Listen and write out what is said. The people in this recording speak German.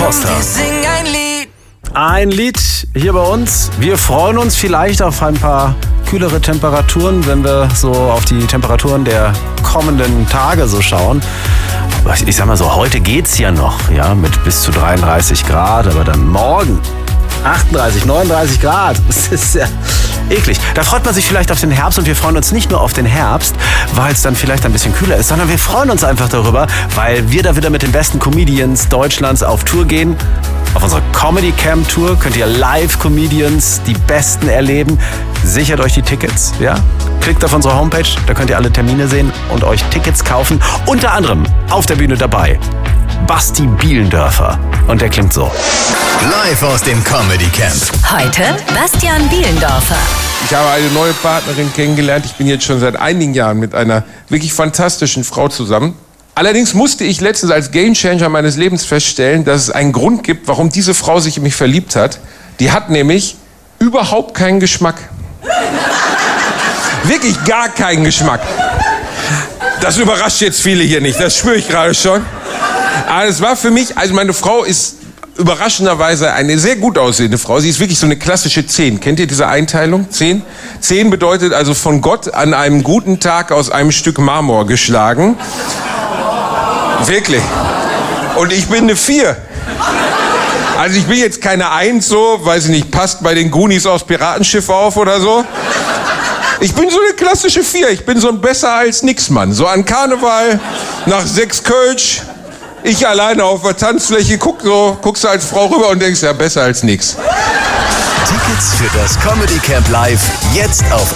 Forster. Wir singen ein Lied. Ein Lied hier bei uns. Wir freuen uns vielleicht auf ein paar kühlere Temperaturen, wenn wir so auf die Temperaturen der kommenden Tage so schauen. Ich sag mal so, heute geht's ja noch, ja, mit bis zu 33 Grad, aber dann morgen 38, 39 Grad. Das ist ja eklig. Da freut man sich vielleicht auf den Herbst und wir freuen uns nicht nur auf den Herbst, weil es dann vielleicht ein bisschen kühler ist, sondern wir freuen uns einfach darüber, weil wir da wieder mit den besten Comedians Deutschlands auf Tour gehen. Auf unserer Comedy Camp Tour könnt ihr Live-Comedians, die Besten erleben. Sichert euch die Tickets, ja? Klickt auf unsere Homepage, da könnt ihr alle Termine sehen und euch Tickets kaufen. Unter anderem auf der Bühne dabei Basti Bielendörfer. Und der klingt so. Live aus dem Comedy Camp. Heute Bastian Bielendorfer. Ich habe eine neue Partnerin kennengelernt. Ich bin jetzt schon seit einigen Jahren mit einer wirklich fantastischen Frau zusammen. Allerdings musste ich letztens als Gamechanger meines Lebens feststellen, dass es einen Grund gibt, warum diese Frau sich in mich verliebt hat. Die hat nämlich überhaupt keinen Geschmack. Wirklich gar keinen Geschmack. Das überrascht jetzt viele hier nicht, das spüre ich gerade schon. Aber es war für mich, also meine Frau ist überraschenderweise eine sehr gut aussehende Frau. Sie ist wirklich so eine klassische 10. Kennt ihr diese Einteilung? 10? 10 bedeutet also von Gott an einem guten Tag aus einem Stück Marmor geschlagen. Wirklich. Und ich bin eine 4. Also ich bin jetzt keine 1 so, weiß ich nicht, passt bei den Goonies aufs Piratenschiff auf oder so. Ich bin so eine klassische 4. Ich bin so ein besser als nix Mann. So an Karneval, nach 6 Kölsch, ich alleine auf der Tanzfläche, guckst du als Frau rüber und denkst, ja, besser als nix. Tickets für das Comedy Camp Live jetzt auf